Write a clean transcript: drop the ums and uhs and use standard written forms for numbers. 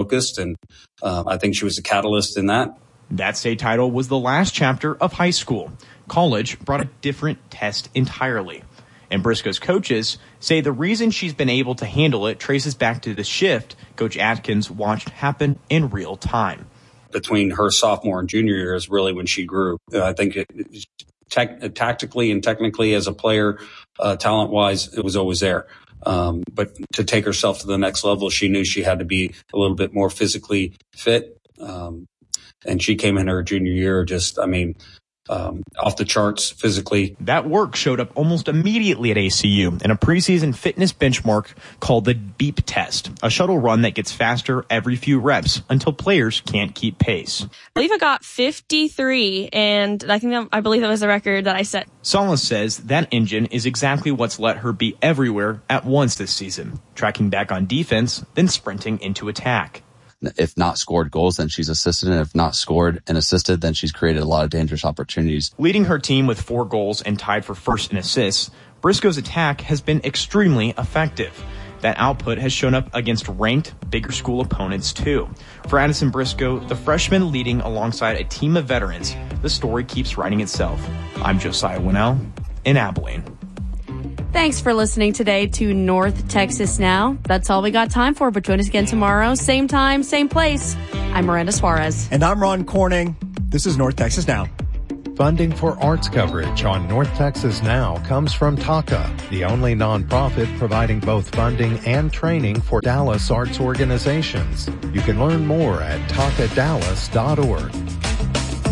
focused, and I think she was a catalyst in that. That state title was the last chapter of high school. College brought a different test entirely. And Briscoe's coaches say the reason she's been able to handle it traces back to the shift Coach Atkins watched happen in real time. Between her sophomore and junior year is really when she grew. I think tactically and technically as a player, talent-wise, it was always there. But to take herself to the next level, she knew she had to be a little bit more physically fit. And she came in her junior year off the charts physically. That work showed up almost immediately at ACU in a preseason fitness benchmark called the BEEP test, a shuttle run that gets faster every few reps until players can't keep pace. I believe I got 53, and I believe that was the record that I set. Salas says that engine is exactly what's let her be everywhere at once this season, tracking back on defense, then sprinting into attack. If not scored goals, then she's assisted, and if not scored and assisted, then she's created a lot of dangerous opportunities. Leading her team with 4 goals and tied for first in assists, Briscoe's attack has been extremely effective. That output has shown up against ranked, bigger school opponents, too. For Addison Briscoe, the freshman leading alongside a team of veterans, the story keeps writing itself. I'm Josiah Winnell in Abilene. Thanks for listening today to North Texas Now. That's all we got time for, but join us again tomorrow, same time, same place. I'm Miranda Suarez. And I'm Ron Corning. This is North Texas Now. Funding for arts coverage on North Texas Now comes from TACA, the only nonprofit providing both funding and training for Dallas arts organizations. You can learn more at tacadallas.org.